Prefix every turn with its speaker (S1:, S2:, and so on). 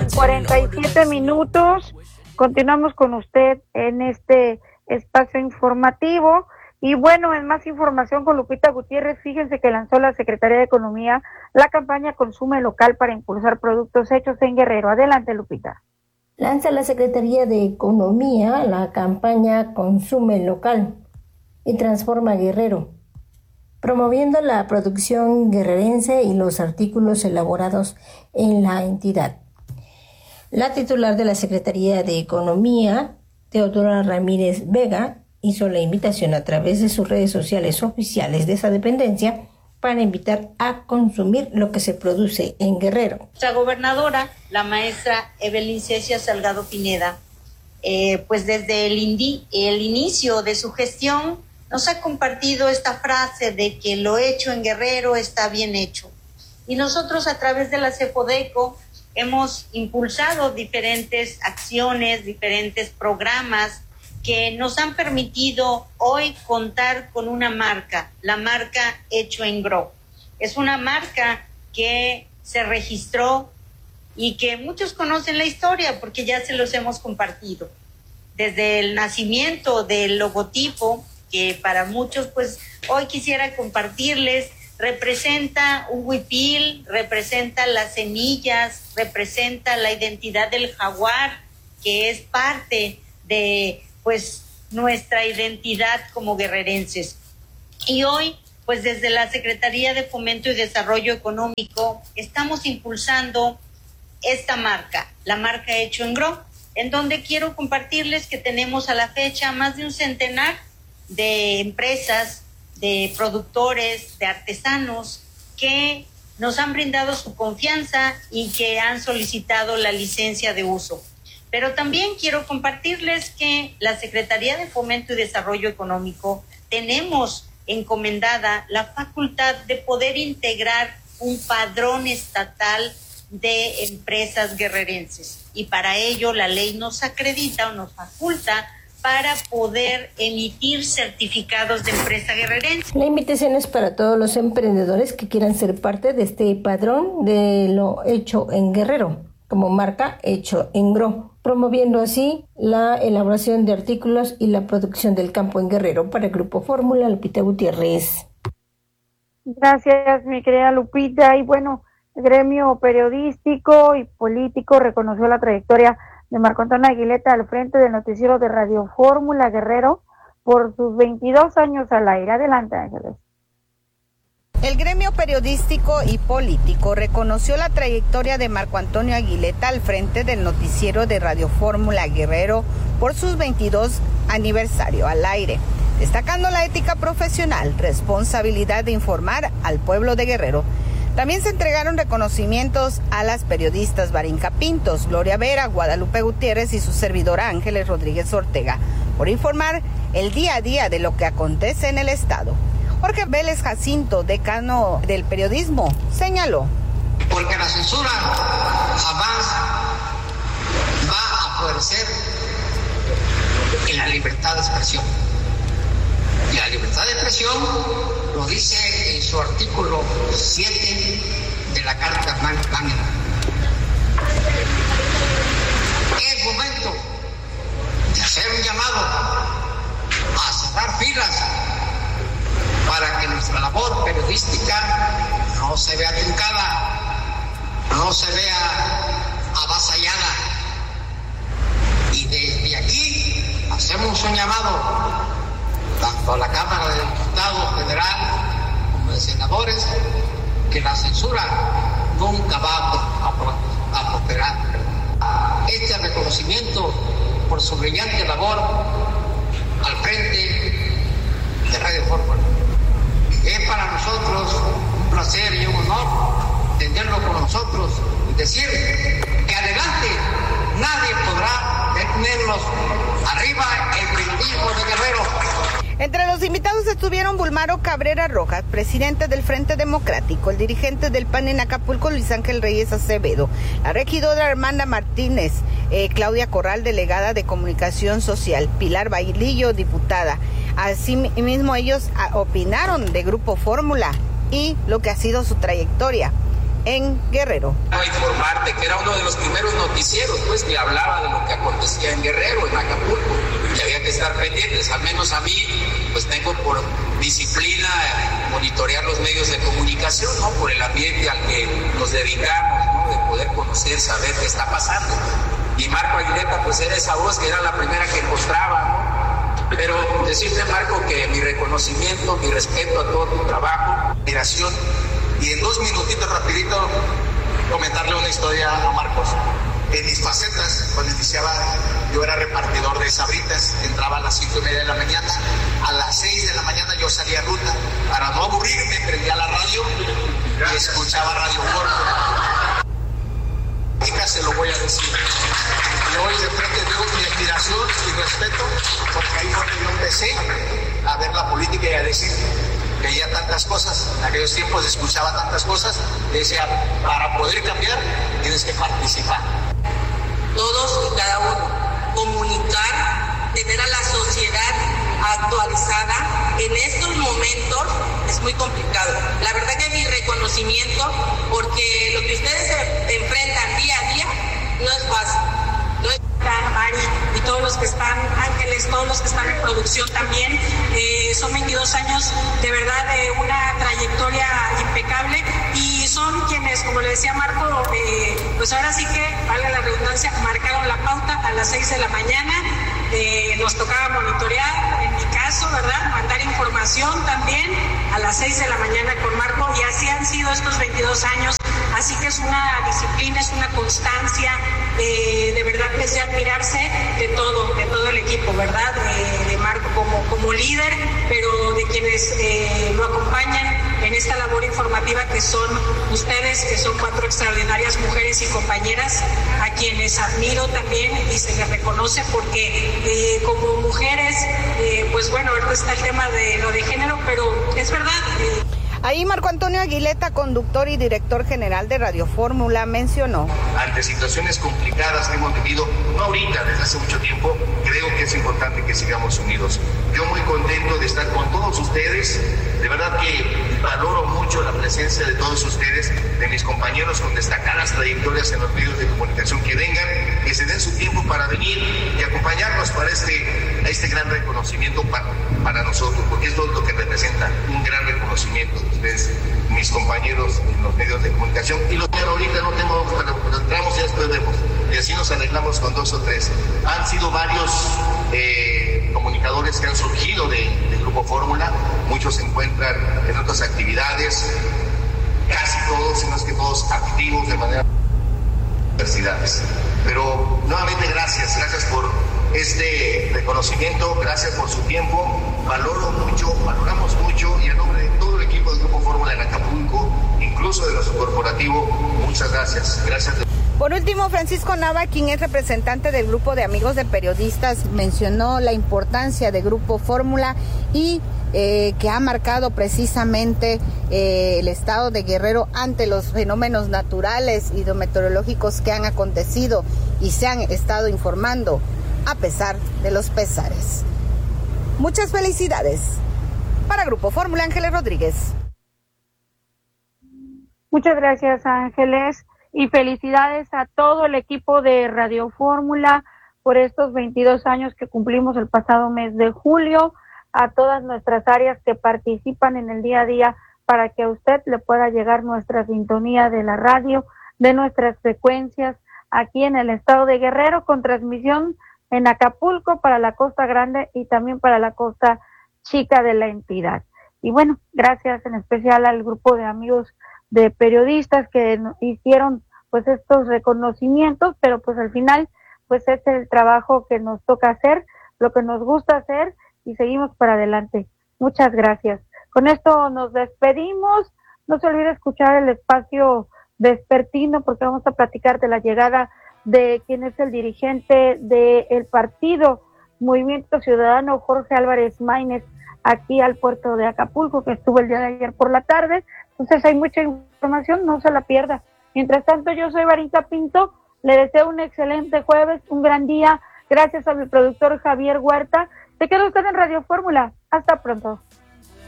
S1: 8:47. Continuamos con usted en este espacio informativo. Y bueno, en más información con Lupita Gutiérrez, fíjense que lanzó la Secretaría de Economía la campaña Consume Local para impulsar productos hechos en Guerrero. Adelante, Lupita.
S2: Lanza la Secretaría de Economía la campaña Consume Local y Transforma Guerrero, promoviendo la producción guerrerense y los artículos elaborados en la entidad. La titular de la Secretaría de Economía, Teodora Ramírez Vega, hizo la invitación a través de sus redes sociales oficiales de esa dependencia para invitar a consumir lo que se produce en Guerrero.
S3: Nuestra gobernadora, la maestra Evelyn Cecia Salgado Pineda, pues desde el inicio de su gestión nos ha compartido esta frase de que lo hecho en Guerrero está bien hecho. Y nosotros a través de la CEPODECO hemos impulsado diferentes acciones, diferentes programas que nos han permitido hoy contar con una marca, la marca Hecho en Gro. Es una marca que se registró y que muchos conocen la historia porque ya se los hemos compartido. Desde el nacimiento del logotipo, que para muchos pues hoy quisiera compartirles, representa un huipil, representa las semillas, representa la identidad del jaguar, que es parte de pues nuestra identidad como guerrerenses. Y hoy, pues desde la Secretaría de Fomento y Desarrollo Económico, estamos impulsando esta marca, la marca Hecho en Gro, en donde quiero compartirles que tenemos a la fecha más de un centenar de empresas, de productores, de artesanos que nos han brindado su confianza y que han solicitado la licencia de uso. Pero también quiero compartirles que la Secretaría de Fomento y Desarrollo Económico tenemos encomendada la facultad de poder integrar un padrón estatal de empresas guerrerenses. Y para ello la ley nos acredita o nos faculta para poder emitir certificados de empresa guerrerense.
S2: La invitación es para todos los emprendedores que quieran ser parte de este padrón de lo hecho en Guerrero, como marca Hecho en Gro, promoviendo así la elaboración de artículos y la producción del campo en Guerrero. Para el Grupo Fórmula, Lupita Gutiérrez.
S1: Gracias, mi querida Lupita. Y bueno, el gremio periodístico y político reconoció la trayectoria de Marco Antonio Aguileta al frente del noticiero de Radio Fórmula Guerrero por sus 22 años al aire. Adelante, Ángeles.
S4: El gremio periodístico y político reconoció la trayectoria de Marco Antonio Aguileta al frente del noticiero de Radio Fórmula Guerrero por sus 22 aniversario al aire, destacando la ética profesional, responsabilidad de informar al pueblo de Guerrero. También se entregaron reconocimientos a las periodistas Barinca Pintos, Gloria Vera, Guadalupe Gutiérrez y su servidora Ángeles Rodríguez Ortega por informar el día a día de lo que acontece en el estado. Jorge Vélez Jacinto, decano del periodismo, señaló:
S5: porque la censura jamás va a florecer en la libertad de expresión. Y la libertad de expresión lo dice en su artículo 7 de la Carta Magna. Es momento de hacer un llamado a cerrar filas para que nuestra labor periodística no se vea truncada, no se vea avasallada. Y desde aquí hacemos un llamado tanto a la Cámara de Diputados Federal como de Senadores, que la censura nunca va a prosperar. Este reconocimiento por su brillante labor al frente de Radio Fórmula. Es para nosotros un placer y un honor tenerlo con nosotros y decir que adelante nadie podrá detenernos. Arriba el periodismo de Guerrero.
S4: Entre los invitados estuvieron Bulmaro Cabrera Rojas, presidente del Frente Democrático, el dirigente del PAN en Acapulco, Luis Ángel Reyes Acevedo, la regidora Armanda Martínez, Claudia Corral, delegada de Comunicación Social, Pilar Bailillo, diputada. Asimismo, ellos opinaron de Grupo Fórmula y lo que ha sido su trayectoria en Guerrero.
S6: Voy a informarte que era uno de los primeros noticieros
S5: noticieros, pues, que hablaba de lo que acontecía en Guerrero, en Acapulco, y había que estar pendientes. Al menos a mí, pues tengo por disciplina monitorear los medios de comunicación, ¿no? Por el ambiente al que nos dedicamos, ¿no? De poder conocer, saber qué está pasando. Y Marco Aguileta, pues era esa voz que era la primera que mostraba, ¿no? Pero decirte, Marco, que mi reconocimiento, mi respeto a todo tu trabajo, admiración, y en 2 minutitos rapidito comentarle una historia a Marcos. En mis facetas, cuando iniciaba, yo era repartidor de Sabritas, entraba a las 5:30 de la mañana, a las 6 de la mañana yo salía a ruta. Para no aburrirme, prendía la radio y escuchaba Radio Fórmula. Se lo voy a decir. Y hoy de frente tengo mi admiración y respeto, porque ahí fue donde yo empecé a ver la política y a decir, veía tantas cosas, en aquellos tiempos escuchaba tantas cosas, y decía, para poder cambiar tienes que participar.
S6: Todos y cada uno, comunicar, tener a la sociedad actualizada en estos momentos es muy complicado. La verdad que mi reconocimiento, porque lo que ustedes se enfrentan día a día no es fácil. No es Mari y todos los que están, Ángeles, todos los que están en producción también, son 22 años de verdad de una trayectoria impecable y son quienes, como le decía Marco, pues ahora sí que, valga la redundancia, marcaron la pauta a las 6 de la mañana. Nos tocaba monitorear, en mi caso, ¿verdad? Mandar información también a las 6 de la mañana con Marco, y así han sido estos 22 años. Así que es una disciplina, es una constancia, de verdad que es de admirarse de todo el equipo, ¿verdad? De Marco como líder, pero de quienes lo acompañan en esta labor informativa, que son ustedes, que son 4 extraordinarias mujeres y compañeras, a quienes admiro también y se les reconoce porque como mujeres, pues bueno, ahorita está el tema de lo de género, pero es verdad.
S4: Ahí Marco Antonio Aguileta, conductor y director general de Radio Fórmula, mencionó.
S7: Ante situaciones complicadas que hemos vivido, no ahorita, desde hace mucho tiempo, creo que es importante que sigamos unidos. Yo muy contento de estar con todos ustedes, de verdad que valoro mucho la presencia de todos ustedes, de mis compañeros con destacadas trayectorias en los medios de comunicación, que vengan, que se den su tiempo para venir y acompañarnos para este gran reconocimiento para nosotros, porque esto es lo que representa, un gran reconocimiento de ustedes, mis compañeros en los medios de comunicación. Y los que ahorita no tengo, cuando entramos ya después vemos, y así nos arreglamos con 2 o 3. Han sido varios comunicadores que han surgido del Grupo Fórmula, muchos se encuentran en otras actividades, casi todos, si no es que todos, activos de manera universidades. Pero nuevamente gracias por este reconocimiento, gracias por su tiempo, valoramos mucho, y en nombre de todo el equipo del Grupo Fórmula en Acapulco, incluso de nuestro corporativo, muchas gracias.
S4: Por último, Francisco Nava, quien es representante del grupo de amigos de periodistas, mencionó la importancia del Grupo Fórmula y que ha marcado precisamente el estado de Guerrero ante los fenómenos naturales y hidrometeorológicos que han acontecido y se han estado informando a pesar de los pesares. Muchas felicidades. Para Grupo Fórmula, Ángeles Rodríguez.
S1: Muchas gracias, Ángeles, y felicidades a todo el equipo de Radio Fórmula por estos 22 años que cumplimos el pasado mes de julio, a todas nuestras áreas que participan en el día a día para que a usted le pueda llegar nuestra sintonía de la radio, de nuestras frecuencias aquí en el estado de Guerrero, con transmisión en Acapulco para la Costa Grande y también para la Costa Chica de la entidad. Y bueno, gracias en especial al grupo de amigos de periodistas que hicieron pues estos reconocimientos, pero pues al final pues es el trabajo que nos toca hacer, lo que nos gusta hacer, y seguimos para adelante. Muchas gracias. Con esto nos despedimos. No se olvide escuchar el espacio vespertino, porque vamos a platicar de la llegada de quien es el dirigente del partido Movimiento Ciudadano, Jorge Álvarez Maínez, aquí al puerto de Acapulco, que estuvo el día de ayer por la tarde. Entonces hay mucha información, no se la pierda. Mientras tanto, yo soy Varita Pinto, le deseo un excelente jueves, un gran día. Gracias a mi productor Javier Huerta. Se queda usted en Radio Fórmula. Hasta pronto.